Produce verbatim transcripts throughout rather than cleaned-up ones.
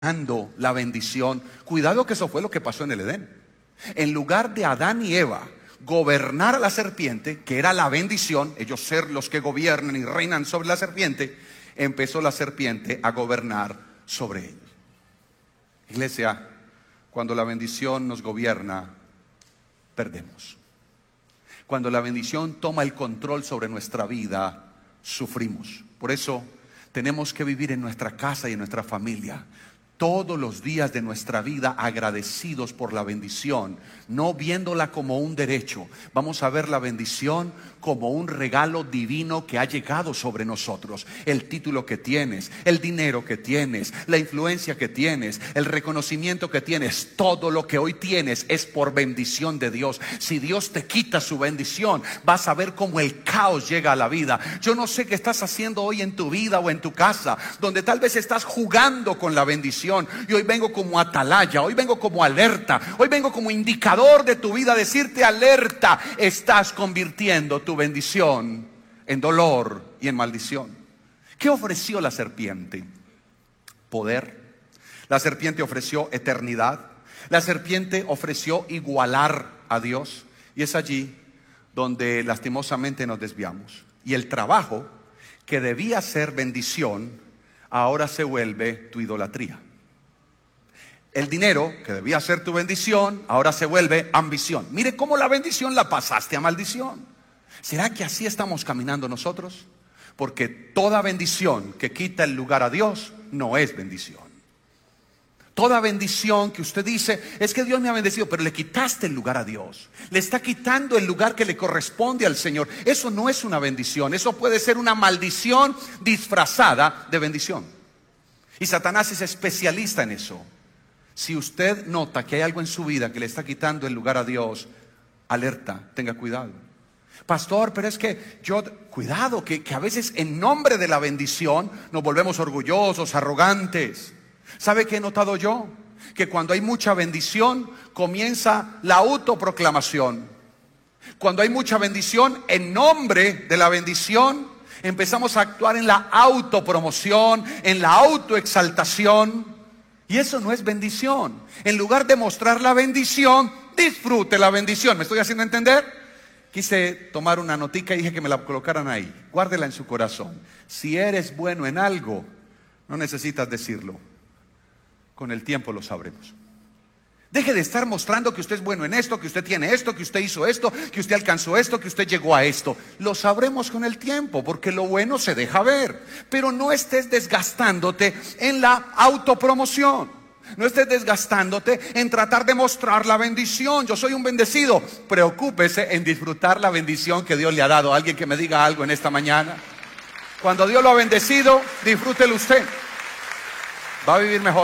la bendición. Cuidado, que eso fue lo que pasó en el Edén. En lugar de Adán y Eva gobernar a la serpiente, que era la bendición, ellos ser los que gobiernan y reinan sobre la serpiente, empezó la serpiente a gobernar sobre ellos. Iglesia, cuando la bendición nos gobierna, perdemos. Cuando la bendición toma el control sobre nuestra vida, sufrimos. Por eso tenemos que vivir en nuestra casa y en nuestra familia todos los días de nuestra vida agradecidos por la bendición, no viéndola como un derecho. Vamos a ver la bendición como un regalo divino que ha llegado sobre nosotros. El título que tienes, el dinero que tienes, la influencia que tienes, el reconocimiento que tienes, todo lo que hoy tienes es por bendición de Dios. Si Dios te quita su bendición, vas a ver cómo el caos llega a la vida. Yo no sé qué estás haciendo hoy en tu vida o en tu casa, donde tal vez estás jugando con la bendición. Y hoy vengo como atalaya, hoy vengo como alerta, hoy vengo como indicador de tu vida, decirte alerta, estás convirtiendo tu bendición en dolor y en maldición. ¿Qué ofreció la serpiente? Poder. La serpiente ofreció eternidad. La serpiente ofreció igualar a Dios. Y es allí donde lastimosamente nos desviamos. Y el trabajo que debía ser bendición, ahora se vuelve tu idolatría. El dinero, que debía ser tu bendición, ahora se vuelve ambición. Mire cómo la bendición la pasaste a maldición. ¿Será que así estamos caminando nosotros? Porque toda bendición que quita el lugar a Dios no es bendición. Toda bendición que usted dice, es que Dios me ha bendecido, pero le quitaste el lugar a Dios. Le está quitando el lugar que le corresponde al Señor. Eso no es una bendición. Eso puede ser una maldición disfrazada de bendición. Y Satanás es especialista en eso. Si usted nota que hay algo en su vida que le está quitando el lugar a Dios, alerta, tenga cuidado. Pastor, pero es que yo, cuidado, que, que a veces en nombre de la bendición nos volvemos orgullosos, arrogantes. ¿Sabe qué he notado yo? Que cuando hay mucha bendición comienza la autoproclamación. Cuando hay mucha bendición, en nombre de la bendición empezamos a actuar en la autopromoción, en la autoexaltación. Y eso no es bendición. En lugar de mostrar la bendición, disfrute la bendición. ¿Me estoy haciendo entender? Quise tomar una notica y dije que me la colocaran ahí. Guárdela en su corazón. Si eres bueno en algo, no necesitas decirlo. Con el tiempo lo sabremos. Deje de estar mostrando que usted es bueno en esto, que usted tiene esto, que usted hizo esto, que usted alcanzó esto, que usted llegó a esto. Lo sabremos con el tiempo, porque lo bueno se deja ver. Pero no estés desgastándote en la autopromoción. No estés desgastándote en tratar de mostrar la bendición. Yo soy un bendecido. Preocúpese en disfrutar la bendición que Dios le ha dado. Alguien que me diga algo en esta mañana. Cuando Dios lo ha bendecido, disfrútelo usted. Va a vivir mejor.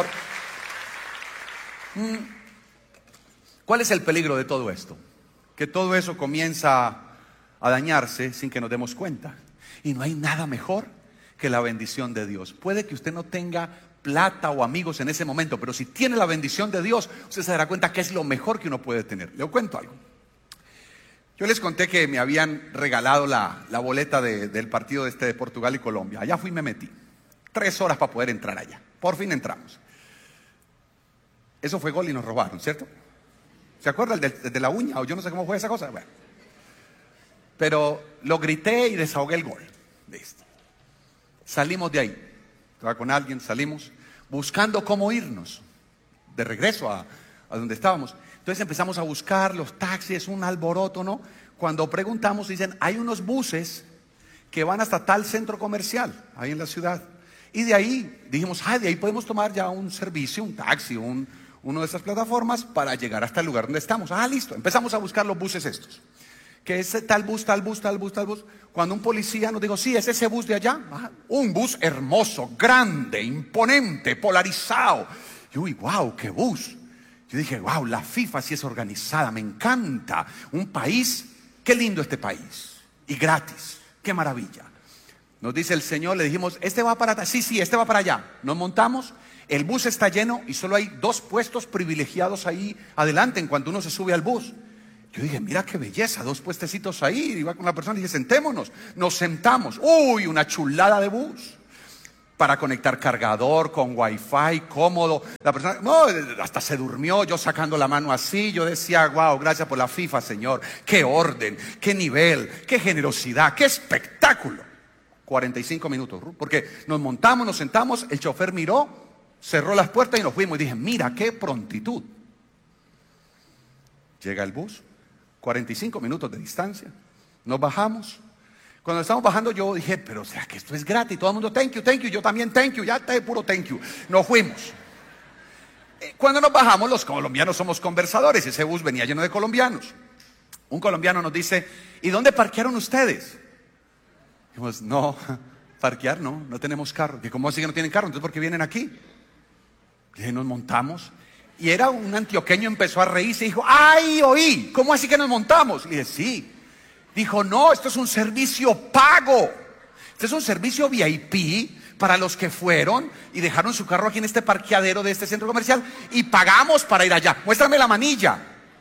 Mm. ¿Cuál es el peligro de todo esto? Que todo eso comienza a dañarse sin que nos demos cuenta. Y no hay nada mejor que la bendición de Dios. Puede que usted no tenga plata o amigos en ese momento, pero si tiene la bendición de Dios, usted se dará cuenta que es lo mejor que uno puede tener. Le cuento algo. Yo les conté que me habían regalado la, la boleta de, del partido este de Portugal y Colombia. Allá fui y me metí. Tres horas para poder entrar allá. Por fin entramos. Eso fue gol y nos robaron, ¿cierto? ¿Se acuerda el de, de la uña? O yo no sé cómo fue esa cosa. Bueno. Pero lo grité y desahogué el gol. Listo. Salimos de ahí. Estaba con alguien, salimos buscando cómo irnos de regreso a, a donde estábamos. Entonces empezamos a buscar los taxis, un alboroto, ¿no? Cuando preguntamos, dicen, hay unos buses que van hasta tal centro comercial, ahí en la ciudad. Y de ahí dijimos, ah, de ahí podemos tomar ya un servicio, un taxi, un... una de esas plataformas para llegar hasta el lugar donde estamos. Ah, listo, empezamos a buscar los buses estos. Que es tal bus, tal bus, tal bus, tal bus. Cuando un policía nos dijo, sí, es ese bus de allá. Ah, un bus hermoso, grande, imponente, polarizado. Y uy, wow, qué bus. Yo dije, wow, la FIFA sí es organizada, me encanta. Un país, qué lindo este país. Y gratis, qué maravilla. Nos dice el Señor, le dijimos, este va para allá. Sí, sí, este va para allá. Nos montamos. El bus está lleno y solo hay dos puestos privilegiados ahí adelante en cuanto uno se sube al bus. Yo dije, mira qué belleza, dos puestecitos ahí. Iba con la persona y dije, sentémonos. Nos sentamos. Uy, una chulada de bus. para conectar cargador con wifi, cómodo. La persona, no, hasta se durmió, yo sacando la mano así, yo decía, wow, gracias por la FIFA, Señor. Qué orden, qué nivel, qué generosidad, qué espectáculo. cuarenta y cinco minutos, porque nos montamos, nos sentamos, el chofer miró, cerró las puertas y nos fuimos. Y dije, mira, qué prontitud. Llega el bus, cuarenta y cinco minutos de distancia, nos bajamos. Cuando estamos bajando yo dije, pero o sea que esto es gratis, todo el mundo thank you, thank you, yo también thank you, ya está de puro thank you. Nos fuimos. Cuando nos bajamos, los colombianos somos conversadores, ese bus venía lleno de colombianos. Un colombiano nos dice, ¿y dónde parquearon ustedes? Dijimos, no, parquear no, no tenemos carro. ¿Y cómo así que no tienen carro? Entonces, ¿por qué vienen aquí? Y nos montamos. Y era un antioqueño, empezó a reírse y dijo, ¡ay, oí! ¿Cómo así que nos montamos? Le dije, sí. Dijo, no, esto es un servicio pago. Este es un servicio V I P para los que fueron y dejaron su carro aquí en este parqueadero de este centro comercial y pagamos para ir allá. Muéstrame la manilla.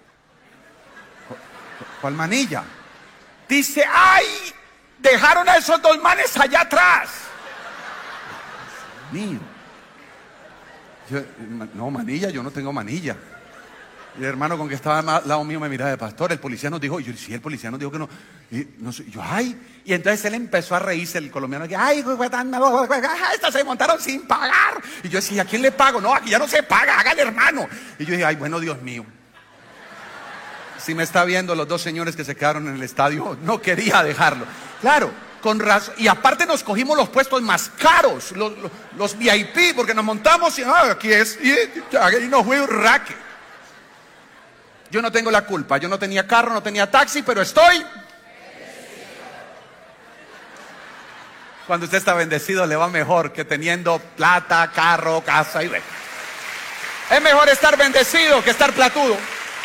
¿Cuál manilla? Dice, ¡ay! Dejaron a esos dos manes allá atrás. Mío. Yo, no, manilla, yo no tengo manilla. Y el hermano con que estaba al lado mío me miraba de pastor. El policía nos dijo, y yo sí, el policía nos dijo que no. Y no sé, yo, ay. Y entonces él empezó a reírse, el colombiano, que, ay, estas se montaron sin pagar. Y yo decía, ¿a quién le pago? No, aquí ya no se paga, hágale, hermano. Y yo dije, ay, bueno, Dios mío. Si me está viendo los dos señores que se quedaron en el estadio, no quería dejarlo. Claro, con razón. Y aparte nos cogimos los puestos más caros, los, los, los V I P, porque nos montamos y ah, aquí es, y, y nos fue un raque. Yo no tengo la culpa, yo no tenía carro, no tenía taxi, pero estoy. Cuando usted está bendecido le va mejor que teniendo plata, carro, casa y... Es mejor estar bendecido que estar platudo.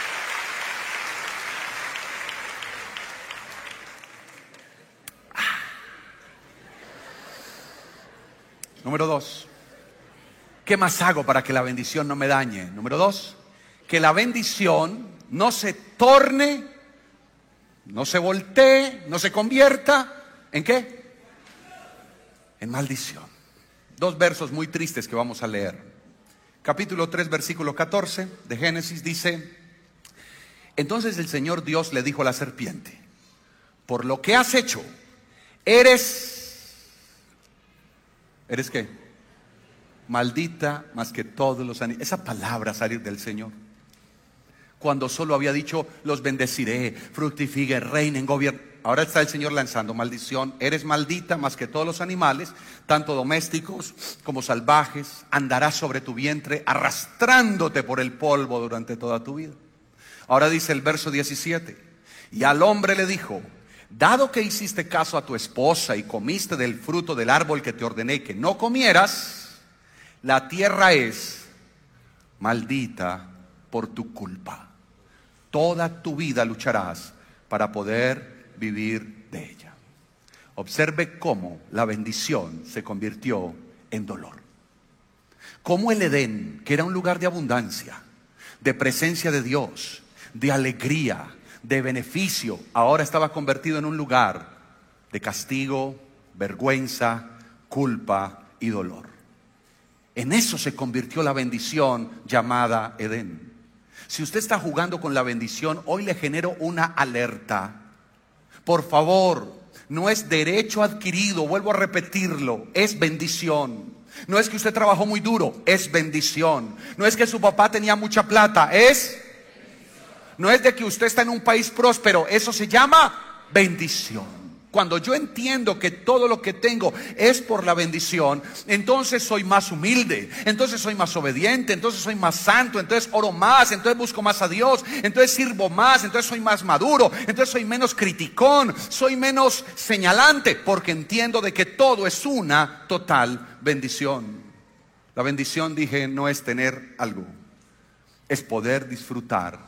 Número dos, ¿qué más hago para que la bendición no me dañe? Número dos, que la bendición no se torne, no se voltee, no se convierta, ¿en qué? En maldición. Dos versos muy tristes que vamos a leer. Capítulo tres, versículo catorce de Génesis dice, entonces el Señor Dios le dijo a la serpiente, por lo que has hecho, eres... ¿Eres qué? Maldita más que todos los animales. Esa palabra salir del Señor. Cuando solo había dicho, los bendeciré, fructifiquen, reinen, gobiernen. Ahora está el Señor lanzando maldición. Eres maldita más que todos los animales, tanto domésticos como salvajes. Andarás sobre tu vientre, arrastrándote por el polvo durante toda tu vida. Ahora dice el verso diecisiete. Y al hombre le dijo, dado que hiciste caso a tu esposa y comiste del fruto del árbol que te ordené que no comieras, la tierra es maldita por tu culpa. Toda tu vida lucharás para poder vivir de ella. Observe cómo la bendición se convirtió en dolor. Cómo el Edén, que era un lugar de abundancia, de presencia de Dios, de alegría, de beneficio, ahora estaba convertido en un lugar de castigo, vergüenza, culpa y dolor. En eso se convirtió la bendición llamada Edén. Si usted está jugando con la bendición, hoy le genero una alerta. Por favor, no es derecho adquirido, vuelvo a repetirlo, es bendición. No es que usted trabajó muy duro, es bendición. No es que su papá tenía mucha plata, es... No es de que usted está en un país próspero, eso se llama bendición. Cuando yo entiendo que todo lo que tengo es por la bendición, entonces soy más humilde, entonces soy más obediente, entonces soy más santo, entonces oro más, entonces busco más a Dios, entonces sirvo más, entonces soy más maduro, entonces soy menos criticón, soy menos señalante, porque entiendo de que todo es una total bendición. La bendición, dije, no es tener algo, es poder disfrutar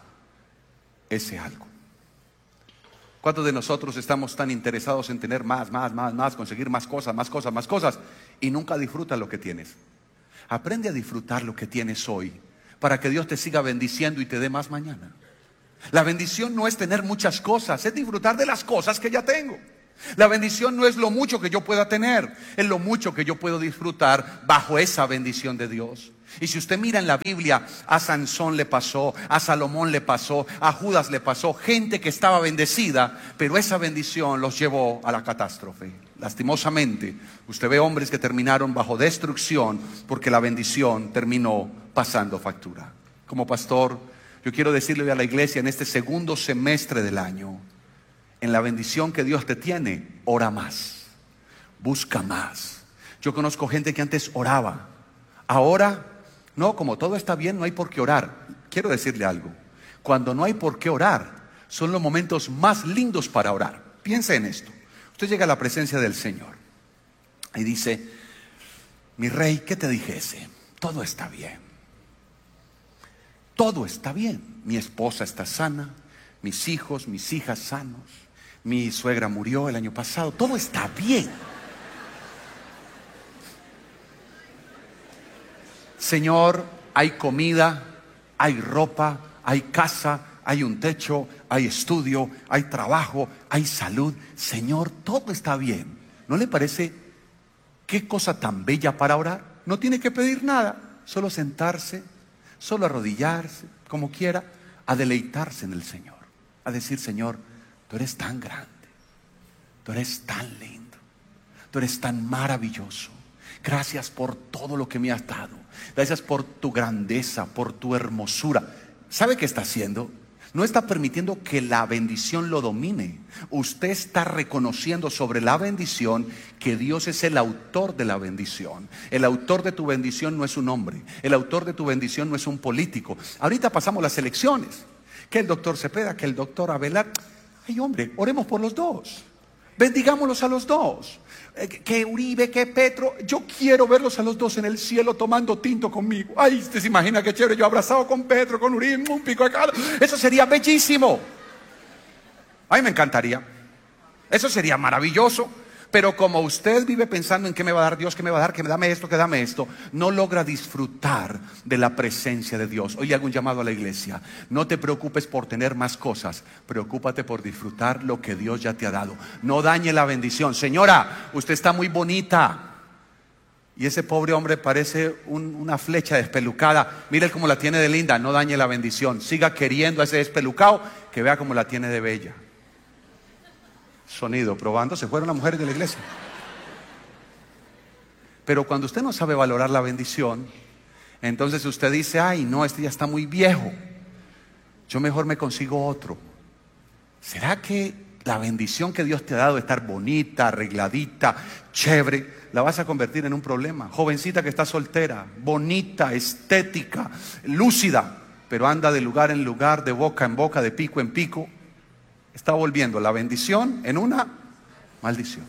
ese algo. ¿Cuántos de nosotros estamos tan interesados en tener más, más, más, más, conseguir más cosas, más cosas, más cosas y nunca disfrutas lo que tienes? Aprende a disfrutar lo que tienes hoy para que Dios te siga bendiciendo y te dé más mañana. La bendición no es tener muchas cosas, es disfrutar de las cosas que ya tengo. La bendición no es lo mucho que yo pueda tener, es lo mucho que yo puedo disfrutar bajo esa bendición de Dios. Y si usted mira en la Biblia, a Sansón le pasó, a Salomón le pasó, a Judas le pasó, gente que estaba bendecida, pero esa bendición los llevó a la catástrofe. Lastimosamente, usted ve hombres que terminaron bajo destrucción porque la bendición terminó pasando factura. Como pastor, yo quiero decirle a la iglesia en este segundo semestre del año, en la bendición que Dios te tiene, ora más, busca más. Yo conozco gente que antes oraba, ahora no, como todo está bien, no hay por qué orar. Quiero decirle algo, cuando no hay por qué orar, son los momentos más lindos para orar. Piense en esto. Usted llega a la presencia del Señor y dice: mi rey, ¿qué te dijese? Todo está bien. Todo está bien. Mi esposa está sana, mis hijos, mis hijas sanos, mi suegra murió el año pasado, todo está bien. Señor, hay comida, hay ropa, hay casa, hay un techo, hay estudio, hay trabajo, hay salud. Señor, todo está bien. ¿No le parece qué cosa tan bella para orar? No tiene que pedir nada, solo sentarse, solo arrodillarse, como quiera, a deleitarse en el Señor, a decir: Señor, tú eres tan grande, tú eres tan lindo, tú eres tan maravilloso. Gracias por todo lo que me has dado. Gracias por tu grandeza, por tu hermosura. ¿Sabe qué está haciendo? No está permitiendo que la bendición lo domine. Usted está reconociendo sobre la bendición que Dios es el autor de la bendición. El autor de tu bendición no es un hombre. El autor de tu bendición no es un político. Ahorita pasamos las elecciones. Que el doctor Cepeda, que el doctor Abelar. Ay, hombre, oremos por los dos. Bendigámoslos a los dos. Que Uribe, que Petro. Yo quiero verlos a los dos en el cielo tomando tinto conmigo. Ay, usted se imagina qué chévere, yo abrazado con Petro, con Uribe, un pico de cada. Eso sería bellísimo. A mí me encantaría. Eso sería maravilloso. Pero como usted vive pensando en qué me va a dar Dios, qué me va a dar, que me dame esto, que dame esto, no logra disfrutar de la presencia de Dios. Hoy hago un llamado a la iglesia: no te preocupes por tener más cosas, preocúpate por disfrutar lo que Dios ya te ha dado. No dañe la bendición. Señora, usted está muy bonita y ese pobre hombre parece un, una flecha despelucada. Mire cómo la tiene de linda. No dañe la bendición. Siga queriendo a ese despelucado, que vea cómo la tiene de bella. Sonido, probando, se fueron las mujeres de la iglesia. Pero cuando usted no sabe valorar la bendición, entonces usted dice: ay, no, este ya está muy viejo, yo mejor me consigo otro. ¿Será que la bendición que Dios te ha dado de estar bonita, arregladita, chévere, la vas a convertir en un problema? Jovencita que está soltera, bonita, estética, lúcida, pero anda de lugar en lugar, de boca en boca, de pico en pico, está volviendo la bendición en una maldición.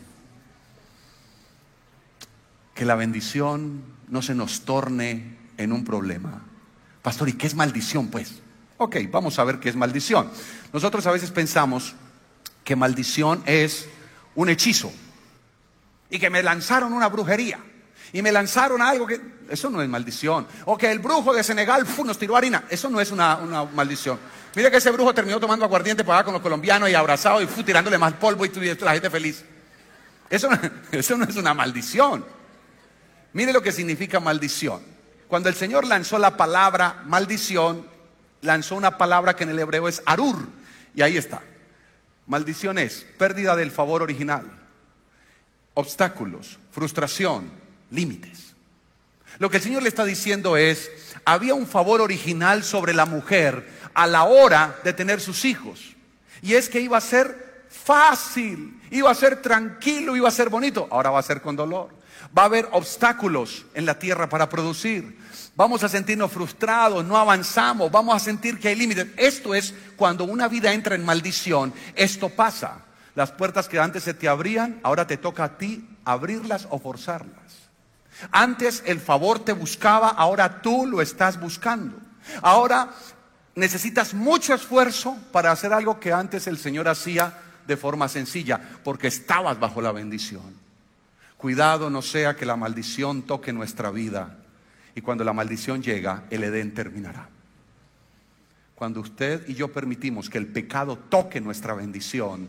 Que la bendición no se nos torne en un problema. Pastor, ¿y qué es maldición pues? Ok, vamos a ver qué es maldición. Nosotros a veces pensamos que maldición es un hechizo y que me lanzaron una brujería y me lanzaron algo que... Eso no es maldición. O que el brujo de Senegal ¡pum!, nos tiró harina. Eso no es una, una maldición. Mire que ese brujo terminó tomando aguardiente para allá con los colombianos y abrazado y ¡pum!, tirándole más polvo y la gente feliz. Eso no, eso no es una maldición. Mire lo que significa maldición. Cuando el Señor lanzó la palabra maldición, lanzó una palabra que en el hebreo es arur. Y ahí está. Maldición es pérdida del favor original, obstáculos, frustración, límites. Lo que el Señor le está diciendo es: había un favor original sobre la mujer a la hora de tener sus hijos. Y es que iba a ser fácil, iba a ser tranquilo, iba a ser bonito. Ahora va a ser con dolor. Va a haber obstáculos en la tierra para producir. Vamos a sentirnos frustrados, no avanzamos, vamos a sentir que hay límites. Esto es cuando una vida entra en maldición. Esto pasa. Las puertas que antes se te abrían, ahora te toca a ti abrirlas o forzarlas. Antes el favor te buscaba, ahora tú lo estás buscando. Ahora necesitas mucho esfuerzo para hacer algo que antes el Señor hacía de forma sencilla, porque estabas bajo la bendición. Cuidado no sea que la maldición toque nuestra vida, y cuando la maldición llega, el Edén terminará. Cuando usted y yo permitimos que el pecado toque nuestra bendición,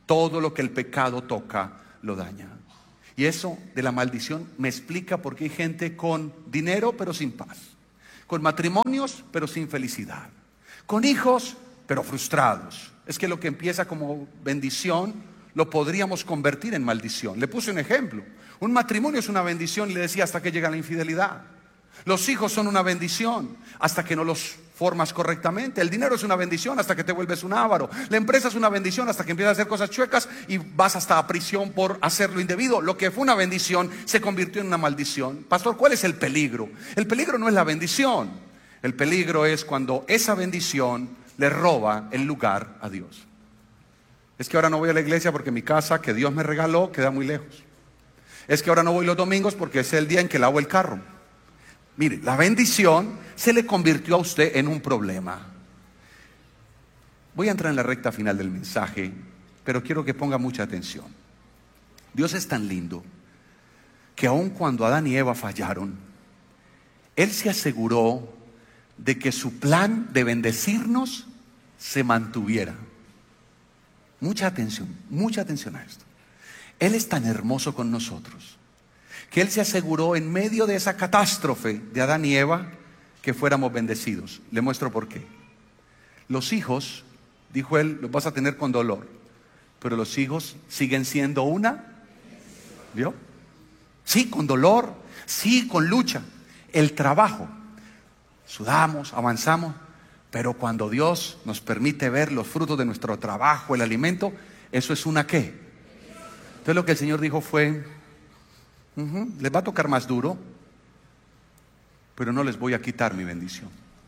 Todo lo que el pecado toca lo daña. Y eso de la maldición me explica por qué hay gente con dinero pero sin paz, con matrimonios pero sin felicidad, con hijos pero frustrados. Es que lo que empieza como bendición lo podríamos convertir en maldición. Le puse un ejemplo. Un matrimonio es una bendición, y le decía, hasta que llega la infidelidad. Los hijos son una bendición hasta que no los formas correctamente. El dinero es una bendición hasta que te vuelves un avaro. La empresa es una bendición hasta que empiezas a hacer cosas chuecas y vas hasta a prisión por hacerlo indebido. Lo que fue una bendición se convirtió en una maldición. Pastor, ¿cuál es el peligro? El peligro no es la bendición. El peligro es cuando esa bendición le roba el lugar a Dios. Es que ahora no voy a la iglesia porque mi casa que Dios me regaló queda muy lejos. Es que ahora no voy los domingos porque es el día en que lavo el carro. Mire, la bendición se le convirtió a usted en un problema. Voy a entrar en la recta final del mensaje, pero quiero que ponga mucha atención. Dios es tan lindo que aun cuando Adán y Eva fallaron, Él se aseguró de que su plan de bendecirnos se mantuviera. Mucha atención, mucha atención a esto. Él es tan hermoso con nosotros que Él se aseguró en medio de esa catástrofe de Adán y Eva que fuéramos bendecidos. Le muestro por qué. Los hijos, dijo Él, los vas a tener con dolor, pero los hijos siguen siendo una, ¿vio? Sí, con dolor, sí, con lucha. El trabajo, sudamos, avanzamos, pero cuando Dios nos permite ver los frutos de nuestro trabajo, el alimento, eso es una ¿qué? Entonces lo que el Señor dijo fue, uh-huh, les va a tocar más duro, pero no les voy a quitar mi bendición.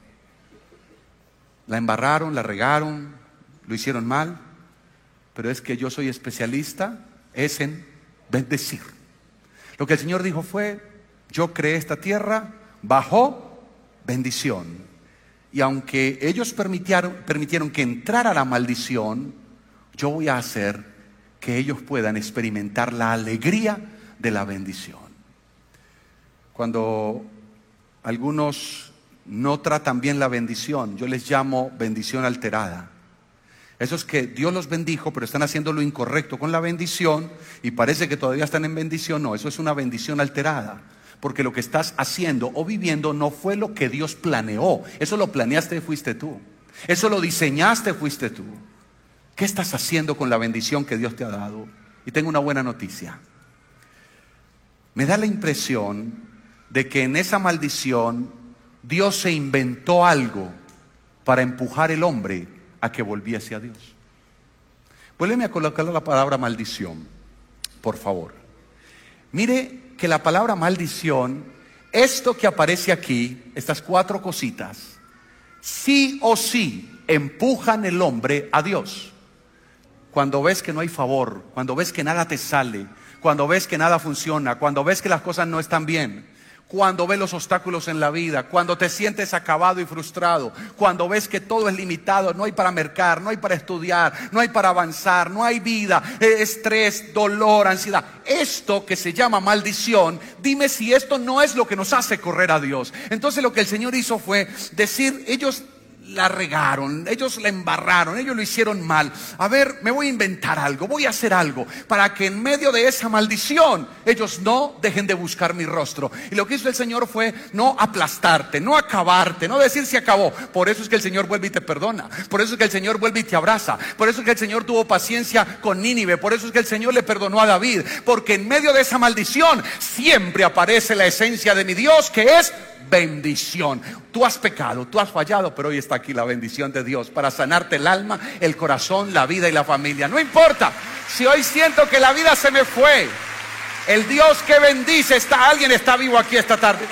La embarraron, la regaron, lo hicieron mal, pero es que yo soy especialista es en bendecir. Lo que el Señor dijo fue, yo creé esta tierra bajo bendición. Y aunque ellos permitieron, permitieron que entrara la maldición, yo voy a hacer que ellos puedan experimentar la alegría de la bendición. Cuando algunos no tratan bien la bendición, yo les llamo bendición alterada. Eso es que Dios los bendijo, pero están haciendo lo incorrecto con la bendición y parece que todavía están en bendición. No, eso es una bendición alterada. Porque lo que estás haciendo o viviendo no fue lo que Dios planeó. Eso lo planeaste, fuiste tú. Eso lo diseñaste, fuiste tú. ¿Qué estás haciendo con la bendición que Dios te ha dado? Y tengo una buena noticia. Me da la impresión de que en esa maldición Dios se inventó algo para empujar el hombre a que volviese a Dios. Vuélveme a colocar la palabra maldición, por favor. Mire que la palabra maldición, esto que aparece aquí, estas cuatro cositas, sí o sí empujan el hombre a Dios. Cuando ves que no hay favor, cuando ves que nada te sale, cuando ves que nada funciona, cuando ves que las cosas no están bien, cuando ves los obstáculos en la vida, cuando te sientes acabado y frustrado, cuando ves que todo es limitado, no hay para mercar, no hay para estudiar, no hay para avanzar, no hay vida, estrés, dolor, ansiedad. Esto que se llama maldición, dime si esto no es lo que nos hace correr a Dios. Entonces lo que el Señor hizo fue decir, ellos la regaron, ellos la embarraron, ellos lo hicieron mal. A ver, me voy a inventar algo, voy a hacer algo para que en medio de esa maldición ellos no dejen de buscar mi rostro. Y lo que hizo el Señor fue no aplastarte, no acabarte, no decir se acabó. Por eso es que el Señor vuelve y te perdona. Por eso es que el Señor vuelve y te abraza. Por eso es que el Señor tuvo paciencia con Nínive. Por eso es que el Señor le perdonó a David. Porque en medio de esa maldición siempre aparece la esencia de mi Dios, que es bendición. Tú has pecado, tú has fallado, pero hoy está aquí la bendición de Dios para sanarte el alma, el corazón, la vida y la familia. No importa si hoy siento que la vida se me fue, el Dios que bendice está, alguien está vivo aquí esta tarde.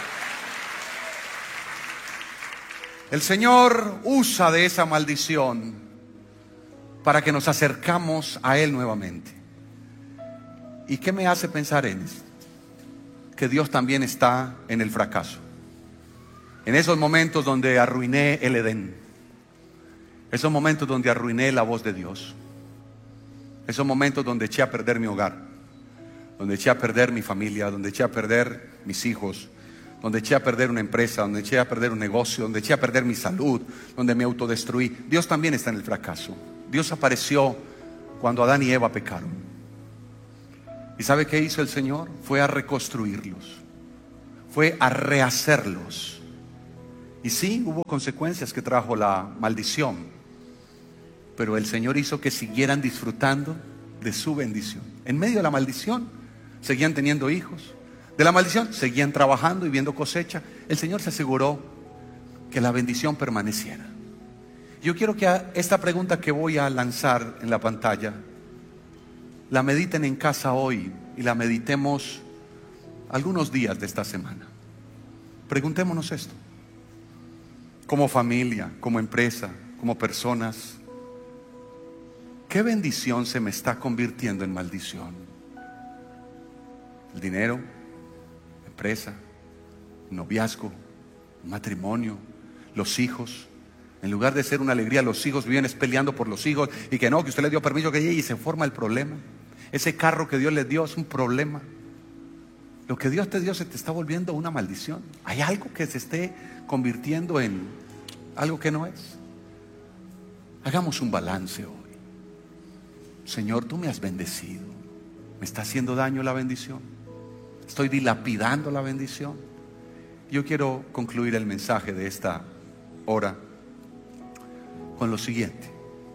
El Señor usa de esa maldición para que nos acercamos a Él nuevamente. ¿Y qué me hace pensar en esto? Que Dios también está en el fracaso. En esos momentos donde arruiné el Edén, esos momentos donde arruiné la voz de Dios, esos momentos donde eché a perder mi hogar, donde eché a perder mi familia, donde eché a perder mis hijos, donde eché a perder una empresa, donde eché a perder un negocio, donde eché a perder mi salud, donde me autodestruí. Dios también está en el fracaso. Dios apareció cuando Adán y Eva pecaron. ¿Y sabe qué hizo el Señor? Fue a reconstruirlos, fue a rehacerlos. Y sí, hubo consecuencias que trajo la maldición, pero el Señor hizo que siguieran disfrutando de su bendición. En medio de la maldición, seguían teniendo hijos. De la maldición, seguían trabajando y viendo cosecha. El Señor se aseguró que la bendición permaneciera. Yo quiero que esta pregunta que voy a lanzar en la pantalla, la mediten en casa hoy y la meditemos algunos días de esta semana. Preguntémonos esto. Como familia, como empresa, como personas, ¿qué bendición se me está convirtiendo en maldición? El dinero, la empresa, el noviazgo, el matrimonio, los hijos. En lugar de ser una alegría, los hijos viven peleando por los hijos y que no, que usted le dio permiso que llegue, y se forma el problema. Ese carro que Dios les dio es un problema. Lo que Dios te dio se te está volviendo una maldición. Hay algo que se esté convirtiendo en algo que no es. Hagamos un balance hoy. Señor, tú me has bendecido. ¿Me está haciendo daño la bendición? ¿Estoy dilapidando la bendición? Yo quiero concluir el mensaje de esta hora con lo siguiente.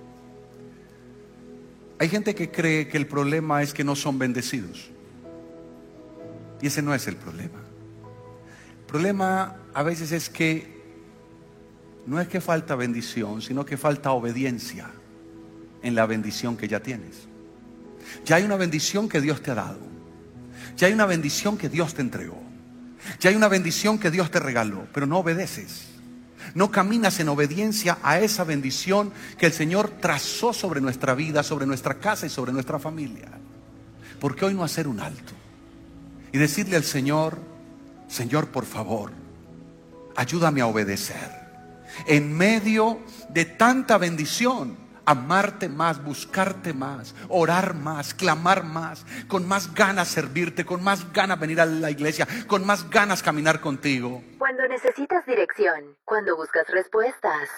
Hay gente que cree que el problema es que no son bendecidos. Y ese no es el problema. El problema a veces es que no es que falta bendición, sino que falta obediencia en la bendición que ya tienes. Ya hay una bendición que Dios te ha dado. Ya hay una bendición que Dios te entregó. Ya hay una bendición que Dios te regaló, pero no obedeces. No caminas en obediencia a esa bendición que el Señor trazó sobre nuestra vida, sobre nuestra casa y sobre nuestra familia. ¿Por qué hoy no hacer un alto y decirle al Señor: Señor, por favor, ayúdame a obedecer en medio de tanta bendición? Amarte más, buscarte más, orar más, clamar más, con más ganas servirte, con más ganas venir a la iglesia, con más ganas caminar contigo. Cuando necesitas dirección, cuando buscas respuestas.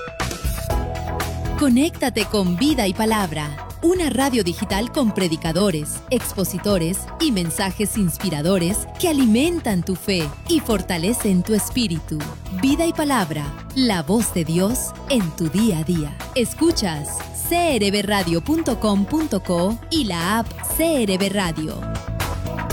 Conéctate con Vida y Palabra, una radio digital con predicadores, expositores y mensajes inspiradores que alimentan tu fe y fortalecen tu espíritu. Vida y Palabra, la voz de Dios en tu día a día. Escuchas c r b radio punto com punto co y la app C R B Radio.